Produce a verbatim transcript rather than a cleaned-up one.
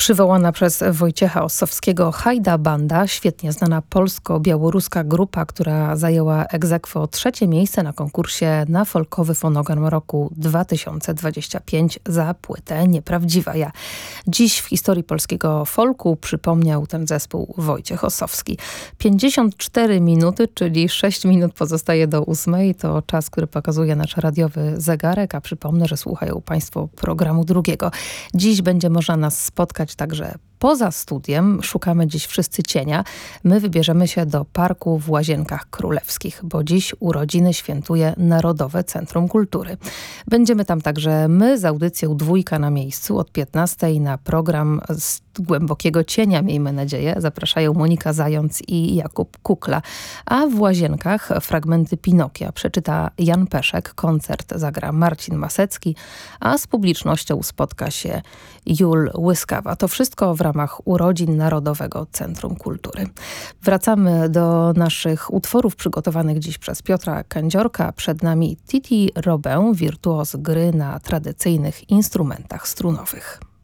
Przywołana przez Wojciecha Ossowskiego Hajda Banda, świetnie znana polsko-białoruska grupa, która zajęła ex aequo trzecie miejsce na konkursie na folkowy fonogram roku dwa tysiące dwudziesty piąty za płytę Nieprawdziwa ja. Dziś w historii polskiego folku przypomniał ten zespół Wojciech Ossowski. pięćdziesiąt cztery minuty, czyli sześć minut pozostaje do ósmej. To czas, który pokazuje nasz radiowy zegarek, a przypomnę, że słuchają Państwo programu drugiego. Dziś będzie można nas spotkać także poza studiem. Szukamy dziś wszyscy cienia. My wybierzemy się do parku w Łazienkach Królewskich, bo dziś urodziny świętuje Narodowe Centrum Kultury. Będziemy tam także my z audycją Dwójka na miejscu od piętnastej na program z głębokiego cienia, miejmy nadzieję. Zapraszają Monika Zając i Jakub Kukla. A w Łazienkach fragmenty Pinokia przeczyta Jan Peszek, koncert zagra Marcin Masecki, a z publicznością spotka się Jul Łyskawa. To wszystko w ramach urodzin Narodowego Centrum Kultury. Wracamy do naszych utworów przygotowanych dziś przez Piotra Kędziorka. Przed nami Titi Robę, wirtuoz gry na tradycyjnych instrumentach strunowych.